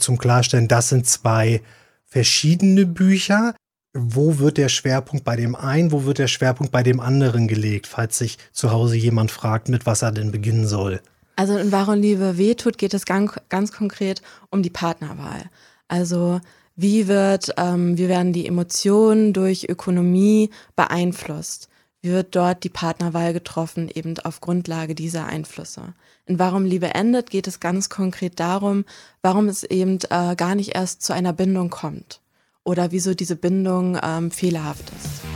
zum Klarstellen, das sind zwei verschiedene Bücher. Wo wird der Schwerpunkt bei dem einen, wo wird der Schwerpunkt bei dem anderen gelegt, falls sich zu Hause jemand fragt, mit was er denn beginnen soll? Also in Warum Liebe wehtut geht es ganz konkret um die Partnerwahl. Also wie werden die Emotionen durch Ökonomie beeinflusst? Wie wird dort die Partnerwahl getroffen, eben auf Grundlage dieser Einflüsse? In Warum Liebe endet geht es ganz konkret darum, warum es eben gar nicht erst zu einer Bindung kommt oder wieso diese Bindung fehlerhaft ist.